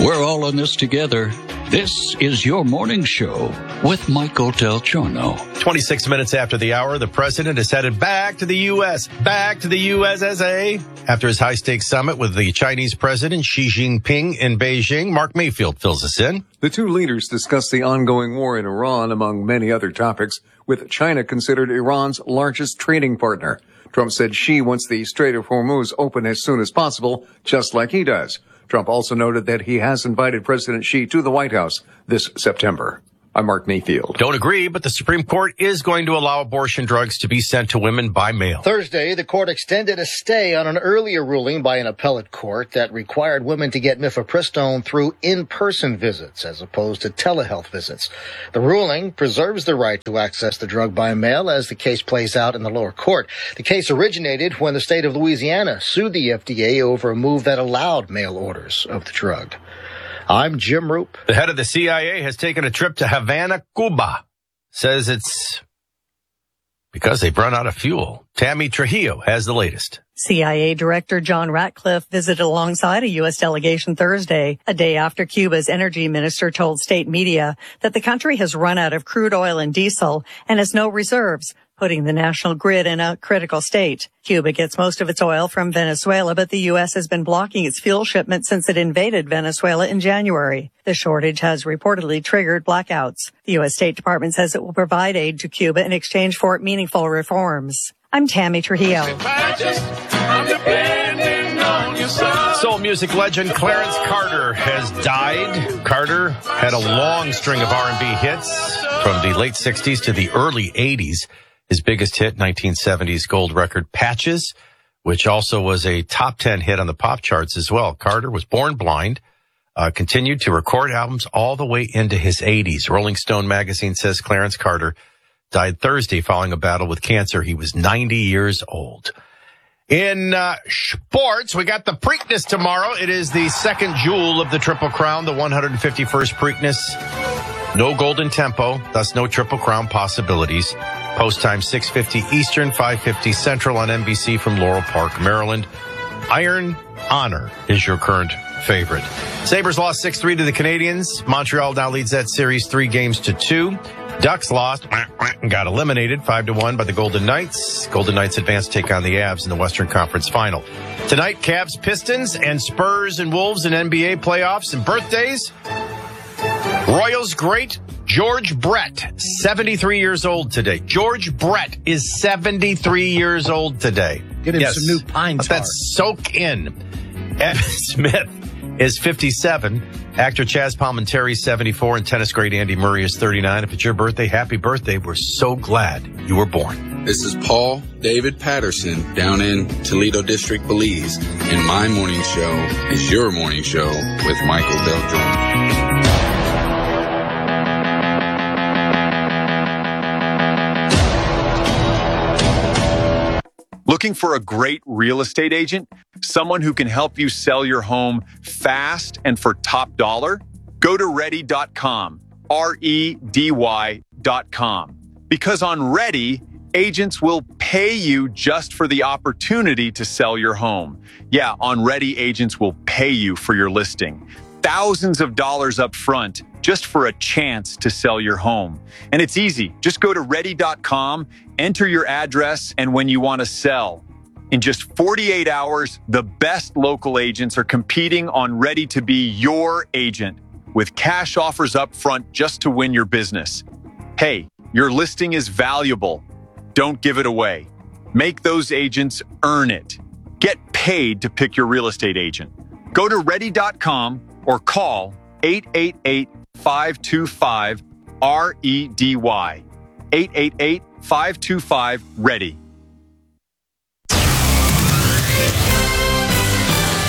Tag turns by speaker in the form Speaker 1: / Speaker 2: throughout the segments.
Speaker 1: We're all in this together. This is your morning show with Michael Del Giorno.
Speaker 2: 26 minutes after the hour, the president is headed back to the U.S., back to the USSA. After his high-stakes summit with the Chinese president Xi Jinping in Beijing, Mark Mayfield fills us in.
Speaker 3: The two leaders discussed the ongoing war in Iran, among many other topics, with China considered Iran's largest trading partner. Trump said Xi wants the Strait of Hormuz open as soon as possible, just like he does. Trump also noted that he has invited President Xi to the White House this September. I'm Mark Mayfield.
Speaker 2: Don't agree, but the Supreme Court is going to allow abortion drugs to be sent to women by mail.
Speaker 4: Thursday, the court extended a stay on an earlier ruling by an appellate court that required women to get mifepristone through in-person visits as opposed to telehealth visits. The ruling preserves the right to access the drug by mail as the case plays out in the lower court. The case originated when the state of Louisiana sued the FDA over a move that allowed mail orders of the drug. I'm Jim Roop.
Speaker 2: The head of the CIA has taken a trip to Havana, Cuba. Says it's because they've run out of fuel. Tammy Trujillo has the latest.
Speaker 5: CIA Director John Ratcliffe visited alongside a U.S. delegation Thursday, a day after Cuba's energy minister told state media that the country has run out of crude oil and diesel and has no reserves, putting the national grid in a critical state. Cuba gets most of its oil from Venezuela, but the U.S. has been blocking its fuel shipments since it invaded Venezuela in January. The shortage has reportedly triggered blackouts. The U.S. State Department says it will provide aid to Cuba in exchange for meaningful reforms. I'm Tammy Trujillo.
Speaker 2: Soul music legend Clarence Carter has died. Carter had a long string of R&B hits from the late 60s to the early 80s. His biggest hit, 1970s gold record Patches, which also was a top 10 hit on the pop charts as well. Carter was born blind, continued to record albums all the way into his 80s. Rolling Stone magazine says Clarence Carter died Thursday following a battle with cancer. He was 90 years old. In sports, we got the Preakness tomorrow. It is the second jewel of the Triple Crown, the 151st Preakness. No golden tempo, thus no Triple Crown possibilities. Post time 6:50 Eastern, 5:50 Central on NBC from Laurel Park, Maryland. Iron Honor is your current favorite. Sabres lost 6-3 to the Canadiens. Montreal now leads that series 3-2. Ducks lost and got eliminated 5-1 by the Golden Knights. Golden Knights advance to take on the Avs in the Western Conference Final. Tonight, Cavs, Pistons, and Spurs and Wolves in NBA playoffs. And birthdays, Royals great George Brett, 73 years old today. George Brett is 73 years old today.
Speaker 4: Get him some new pine tar.
Speaker 2: Let that soak in. Evan Smith is 57. Actor Chaz Palminteri, 74. And tennis great Andy Murray is 39. If it's your birthday, happy birthday. We're so glad you were born.
Speaker 6: This is Paul David Patterson down in Toledo District, Belize. And my morning show is your morning show with Michael Del Giorno.
Speaker 7: Looking for a great real estate agent? Someone who can help you sell your home fast and for top dollar? Go to Ready.com, REDY.com. Because on Ready, agents will pay you just for the opportunity to sell your home. Yeah, on Ready, agents will pay you for your listing. Thousands of dollars up front just for a chance to sell your home. And it's easy. Just go to Ready.com, enter your address, and when you want to sell. In just 48 hours, the best local agents are competing on Ready to be your agent with cash offers up front just to win your business. Hey, your listing is valuable. Don't give it away. Make those agents earn it. Get paid to pick your real estate agent. Go to Ready.com or call 888-525-REDY. 888-525-READY.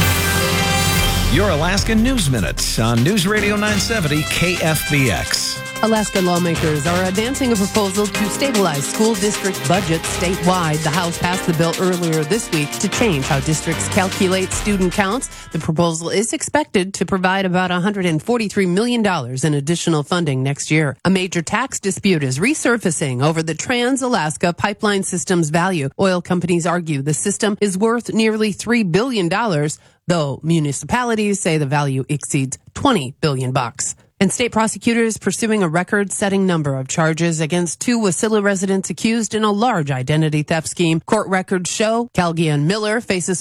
Speaker 8: Your Alaskan News Minute on News Radio 970 KFBX. Alaska lawmakers are advancing a proposal to stabilize school district budgets statewide. The House passed the bill earlier this week to change how districts calculate student counts. The proposal is expected to provide about $143 million in additional funding next year. A major tax dispute is resurfacing over the Trans-Alaska pipeline system's value. Oil companies argue the system is worth nearly $3 billion, though municipalities say the value exceeds $20 billion. And state prosecutors pursuing a record-setting number of charges against 2 Wasilla residents accused in a large identity theft scheme. Court records show Calgian Miller faces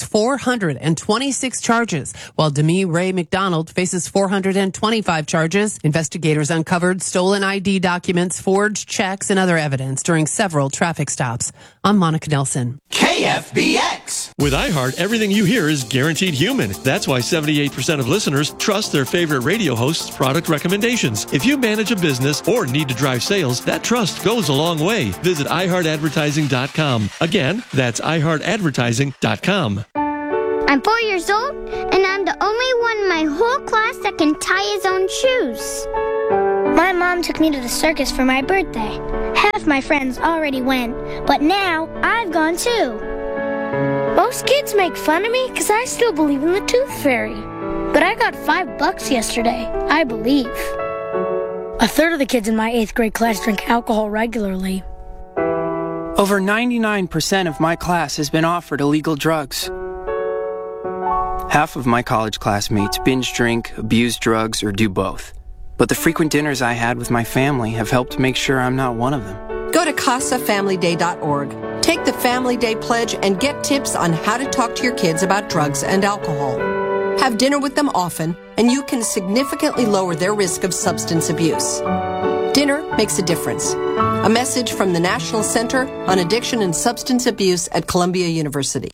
Speaker 8: 426 charges, while Demi Ray McDonald faces 425 charges. Investigators uncovered stolen ID documents, forged checks, and other evidence during several traffic stops. I'm Monica Nelson.
Speaker 9: KFBX. With iHeart, everything you hear is guaranteed human. That's why 78% of listeners trust their favorite radio host's product recommendations. If you manage a business or need to drive sales, that trust goes a long way. Visit iHeartAdvertising.com. Again, that's iHeartAdvertising.com.
Speaker 10: I'm 4 years old, and I'm the only one in my whole class that can tie his own shoes. My mom took me to the circus for my birthday. Half my friends already went, but now I've gone too. Most kids make fun of me because I still believe in the Tooth Fairy. But I got $5 yesterday, I believe. A third of the kids in my 8th grade class drink alcohol regularly.
Speaker 11: Over 99% of my class has been offered illegal drugs. Half of my college classmates binge drink, abuse drugs, or do both. But the frequent dinners I had with my family have helped make sure I'm not one of them.
Speaker 12: Go to CasaFamilyDay.org. Take the Family Day Pledge and get tips on how to talk to your kids about drugs and alcohol. Have dinner with them often, and you can significantly lower their risk of substance abuse. Dinner makes a difference. A message from the National Center on Addiction and Substance Abuse at Columbia University.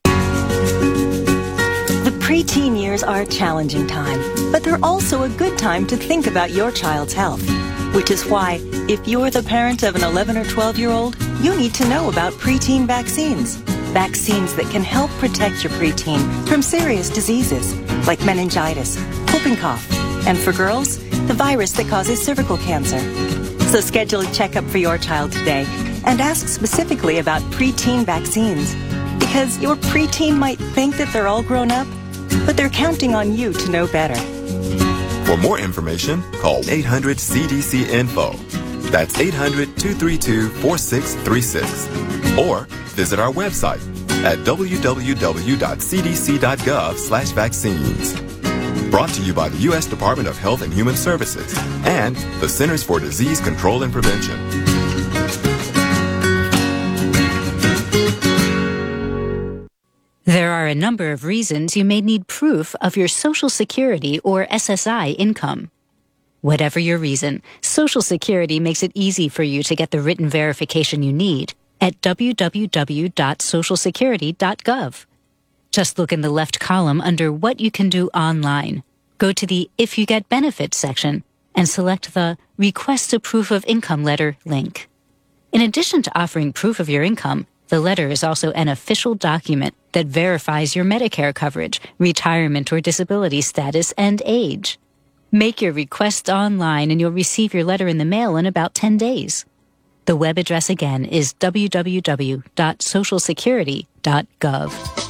Speaker 13: The preteen years are a challenging time, but they're also a good time to think about your child's health. Which is why, if you're the parent of an 11 or 12-year-old, you need to know about preteen vaccines. Vaccines that can help protect your preteen from serious diseases like meningitis, whooping cough, and for girls, the virus that causes cervical cancer. So schedule a checkup for your child today and ask specifically about preteen vaccines. Because your preteen might think that they're all grown up, but they're counting on you to know better.
Speaker 14: For more information, call 800-CDC-INFO. That's 800-232-4636. Or visit our website at www.cdc.gov/vaccines. Brought to you by the U.S. Department of Health and Human Services and the Centers for Disease Control and Prevention.
Speaker 15: There are a number of reasons you may need proof of your Social Security or SSI income. Whatever your reason, Social Security makes it easy for you to get the written verification you need at www.socialsecurity.gov. Just look in the left column under What You Can Do Online. Go to the If You Get Benefits section and select the Request a Proof of Income letter link. In addition to offering proof of your income, the letter is also an official document that verifies your Medicare coverage, retirement or disability status, and age. Make your request online and you'll receive your letter in the mail in about 10 days. The web address again is www.socialsecurity.gov.